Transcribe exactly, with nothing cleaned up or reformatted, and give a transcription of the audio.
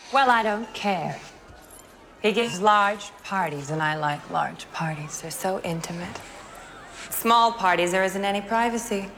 Well, I don't care. He gives large parties, and I like large parties. They're so intimate. Small parties, there isn't any privacy.